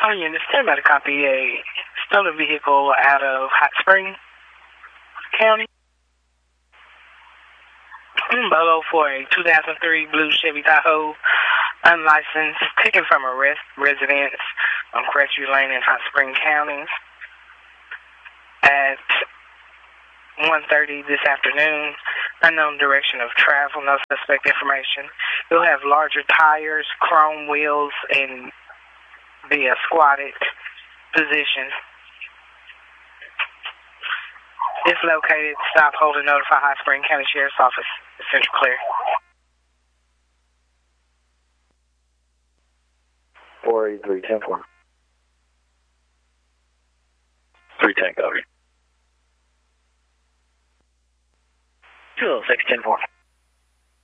Oh, yeah, this time to copy a stolen vehicle out of Hot Spring County. Bolo for a 2003 blue Chevy Tahoe, unlicensed, taken from a residence on Crestview Lane in Hot Spring County at 1:30 this afternoon. Unknown direction of travel, no suspect information. You'll have larger tires, chrome wheels, and be a squatted position. If located, stop, hold, and notify Hot Spring County Sheriff's Office. Central clear. 483-10-4. 310 copy. 206-10-4.